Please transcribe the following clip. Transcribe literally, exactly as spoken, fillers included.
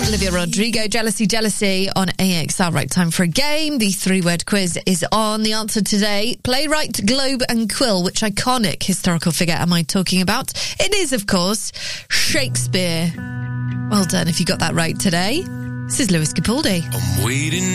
Olivia Rodrigo, Jealousy, Jealousy on A X R. Right, time for a game. The three-word quiz is on. The answer today, playwright, globe and quill. Which iconic historical figure am I talking about? It is, of course, Shakespeare. Well done if you got that right today. This is Lewis Capaldi. I'm waiting